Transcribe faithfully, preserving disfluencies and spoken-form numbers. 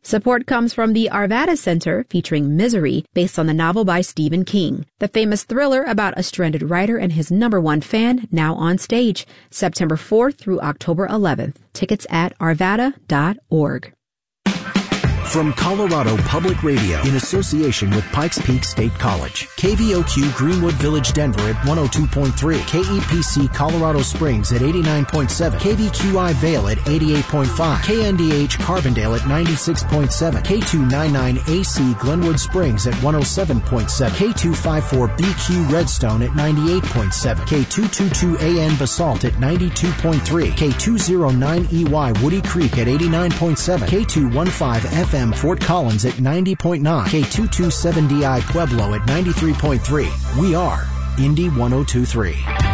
Support comes from the Arvada Center, featuring Misery, based on the novel by Stephen King. The famous thriller about a stranded writer and his number one fan, now on stage, September fourth through October eleventh. Tickets at arvada dot org. From Colorado Public Radio in association with Pikes Peak State College. K V O Q Greenwood Village, Denver at one oh two point three. K E P C Colorado Springs at eighty-nine point seven. K V Q I Vail at eighty-eight point five. K N D H Carbondale at ninety-six point seven. K two ninety-nine A C Glenwood Springs at one oh seven point seven. K two fifty-four B Q Redstone at ninety-eight point seven. K two twenty-two A N Basalt at ninety-two point three. K two oh nine E Y Woody Creek at eighty-nine point seven. K two fifteen F M Fort Collins at ninety point nine. K two twenty-seven D I Pueblo at ninety-three point three. We are Indy one oh two point three.